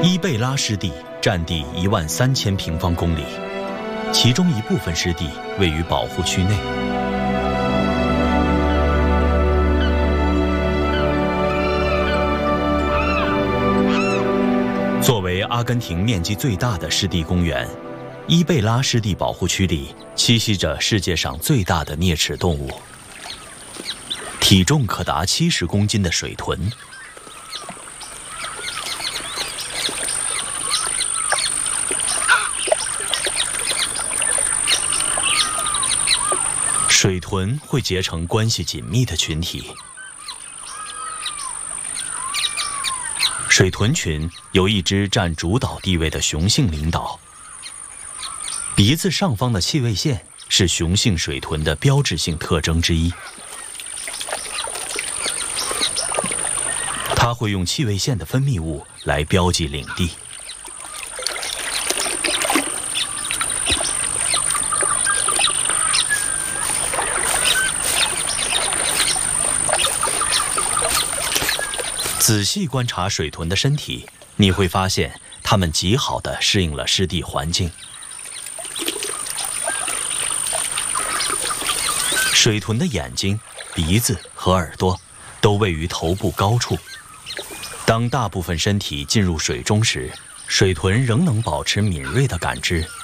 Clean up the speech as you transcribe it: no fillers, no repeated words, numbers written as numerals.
伊贝拉湿地占地13000平方公里，其中一部分湿地位于保护区内。作为阿根廷面积最大的湿地公园，伊贝拉湿地保护区里栖息着世界上最大的啮齿动物，体重可达70公斤的水豚。水豚会结成关系紧密的群体。水豚群由一只占主导地位的雄性领导。鼻子上方的气味线是雄性水豚的标志性特征之一。它会用气味线的分泌物来标记领地。仔细观察水豚的身体，你会发现它们极好地适应了湿地环境。水豚的眼睛、鼻子和耳朵都位于头部高处。当大部分身体进入水中时，水豚仍能保持敏锐的感知，